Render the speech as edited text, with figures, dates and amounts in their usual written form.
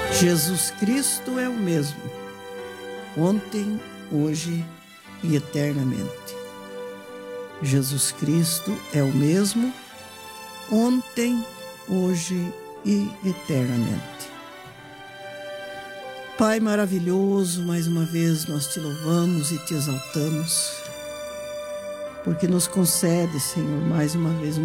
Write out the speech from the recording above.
Jesus Cristo é o mesmo, ontem, hoje e eternamente. Jesus Cristo é o mesmo, ontem, hoje e eternamente. Pai maravilhoso, mais uma vez nós te louvamos e te exaltamos, porque nos concede, Senhor, mais uma vez